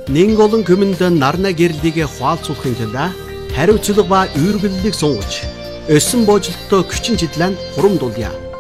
Нэн олон хүмүнд нарна гэрлийг хуалцуулахын тулд хариуцлага ба үүргэллийг сунгаж, өссөн боожлолтоо хүчин чиглэн хурамдуулъя.